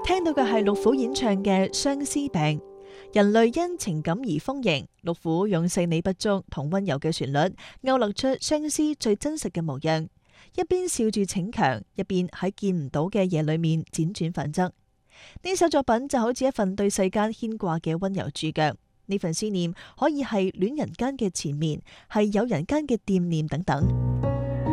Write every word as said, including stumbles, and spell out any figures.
聽到嘅係陸虎演唱嘅《相思病》，人類因情感而豐盈。陸虎用細膩不足同溫柔嘅旋律，勾勒出相思最真實嘅模樣。一邊笑住逞強，一邊喺見唔到嘅嘢裏面輾轉反側。呢首作品就好似一份對世間牽掛嘅溫柔注腳。呢份思念可以係戀人間嘅纏綿，係友人間嘅惦念等等。